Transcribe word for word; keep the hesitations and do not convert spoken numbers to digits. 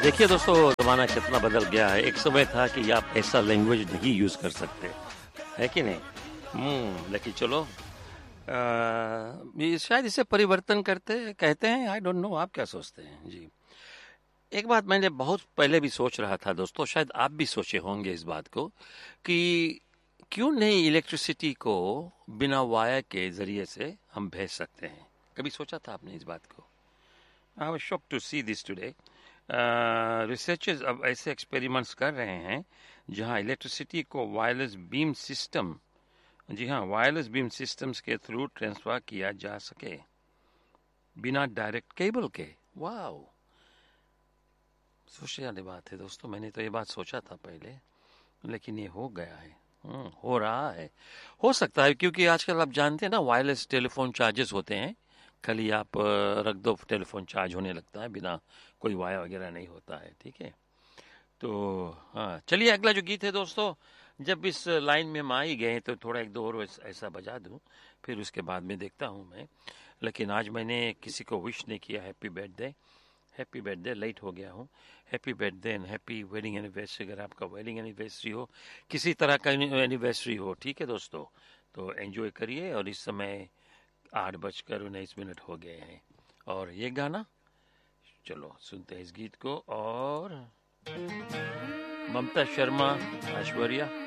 देखिए दोस्तों, ज़माना कितना बदल गया है। एक समय था कि आप ऐसा लैंग्वेज नहीं यूज़ कर सकते, है कि नहीं? हम्म लेकिन चलो, अ, ये शायद इसे परिवर्तन करते कहते हैं। आई डोंट नो, आप क्या सोचते हैं जी? एक बात मैंने बहुत पहले भी सोच रहा था दोस्तों, शायद आप भी सोचे होंगे इस बात को, कि क्यों नहीं इलेक्ट्रिसिटी को बिना वायर के जरिए से हम भेज सकते हैं। कभी सोचा था आपने इस बात को? I was shocked to see this today. Researchers अब ऐसे एक्सपेरिमेंट्स कर रहे हैं जहां इलेक्ट्रिसिटी को वायरलेस बीम सिस्टम, जी हाँ, वायरलेस बीम सिस्टम्स के थ्रू ट्रांसफर किया जा सके बिना डायरेक्ट केबल के। वाह, सोचने वाली बात है दोस्तों। मैंने तो ये बात सोचा था पहले, लेकिन ये हो गया है। हम्म, हो रहा है, हो सकता है, क्योंकि आजकल आप जानते हैं ना, वायरलेस टेलीफोन चार्जेस होते हैं। खाली आप अ, रख दो, टेलीफोन चार्ज होने लगता है, बिना कोई वायर वगैरह नहीं होता है। ठीक है, तो हाँ, चलिए अगला जो गीत है दोस्तों, जब इस लाइन में हम आ ही गए तो थोड़ा एक दो और ऐस- ऐसा बजा दूं, फिर उसके बाद में देखता हूं मैं। लेकिन आज मैंने किसी को विश नहीं किया happy birthday. Happy birthday, late हो गया हूँ। Happy birthday and happy wedding anniversary. अगर आपका वेडिंग एनिवर्सरी हो, किसी तरह का एनिवर्सरी हो, ठीक है दोस्तों, तो एंजॉय करिए। और इस समय आठ बजकर उन्नीस मिनट हो गए हैं। और ये गाना, चलो सुनते हैं इस गीत को। और ममता शर्मा, ऐश्वर्या,